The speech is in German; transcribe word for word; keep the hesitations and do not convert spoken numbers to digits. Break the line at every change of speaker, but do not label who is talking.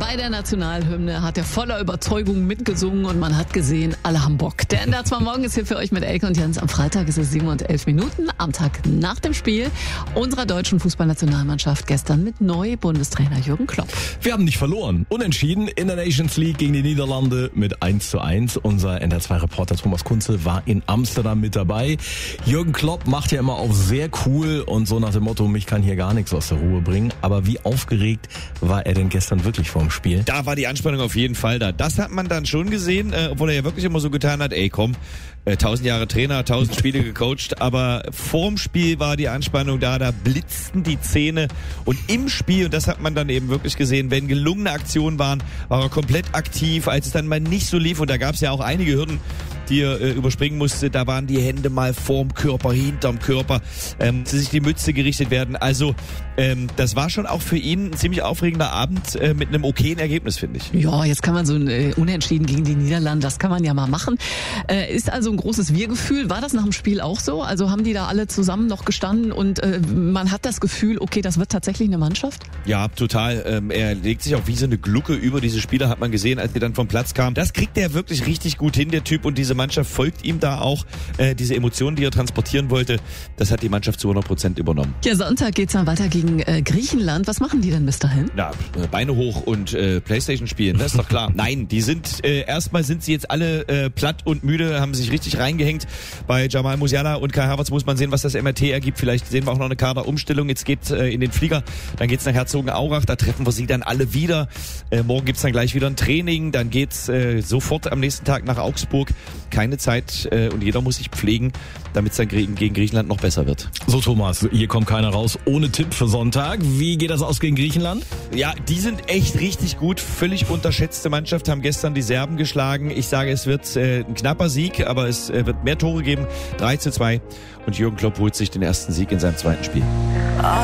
Bei der Nationalhymne hat er voller Überzeugung mitgesungen und man hat gesehen, alle haben Bock. Der N D R zwei Morgen ist hier für euch mit Elke und Jens. Am Freitag ist es sieben und elf Minuten, am Tag nach dem Spiel unserer deutschen Fußballnationalmannschaft gestern mit Neu-Bundestrainer Jürgen Klopp.
Wir haben nicht verloren. Unentschieden in der Nations League gegen die Niederlande mit eins zu eins. Unser N D R zwei Reporter Thomas Kunze war in Amsterdam mit dabei. Jürgen Klopp macht ja immer auf sehr cool und so nach dem Motto, mich kann hier gar nichts aus der Ruhe bringen. Aber wie aufgeregt war er denn gestern wirklich vorm Spiel?
Da war die Anspannung auf jeden Fall da. Das hat man dann schon gesehen, äh, obwohl er ja wirklich immer so getan hat, ey komm, äh, tausend Jahre Trainer, tausend Spiele gecoacht, aber vorm Spiel war die Anspannung da, da blitzten die Zähne und im Spiel, und das hat man dann eben wirklich gesehen, wenn gelungene Aktionen waren, war er komplett aktiv, als es dann mal nicht so lief und da gab es ja auch einige Hürden, die er äh, überspringen musste, da waren die Hände mal vorm Körper, hinterm Körper, ähm, dass sich die Mütze gerichtet werden, also ähm, das war schon auch für ihn ein ziemlich aufregender Abend äh, mit einem okayen Ergebnis, finde ich.
Ja, jetzt kann man so ein äh, Unentschieden gegen die Niederlande, das kann man ja mal machen. Äh, ist also ein großes Wir-Gefühl. War das nach dem Spiel auch so? Also haben die da alle zusammen noch gestanden und äh, man hat das Gefühl, okay, das wird tatsächlich eine Mannschaft?
Ja, total. Ähm, er legt sich auch wie so eine Glucke über diese Spieler, hat man gesehen, als die dann vom Platz kamen. Das kriegt er wirklich richtig gut hin, der Typ, und diese Mannschaft folgt ihm da auch. Äh, diese Emotionen, die er transportieren wollte, das hat die Mannschaft zu hundert Prozent übernommen.
Ja, Sonntag geht's dann weiter gegen äh, Griechenland. Was machen die denn bis dahin?
Ja, Beine hoch und äh, Playstation spielen, das ist doch klar. Nein, die sind, äh, erstmal sind sie jetzt alle äh, platt und müde, haben sich richtig reingehängt. Bei Jamal Musiala und Kai Havertz muss man sehen, was das M R T ergibt. Vielleicht sehen wir auch noch eine Kaderumstellung. Jetzt geht's äh, in den Flieger, dann geht's nach Herzogenaurach, da treffen wir sie dann alle wieder. Äh, morgen gibt's dann gleich wieder ein Training, dann geht's äh, sofort am nächsten Tag nach Augsburg. Keine Zeit äh, und jeder muss sich pflegen, damit es dann gegen Griechenland noch besser wird.
So Thomas, hier kommt keiner raus ohne Tipp für Sonntag. Wie geht das aus gegen Griechenland?
Ja, die sind echt richtig gut. Völlig unterschätzte Mannschaft, haben gestern die Serben geschlagen. Ich sage, es wird äh, ein knapper Sieg, aber es äh, wird mehr Tore geben. drei zu zwei und Jürgen Klopp holt sich den ersten Sieg in seinem zweiten Spiel.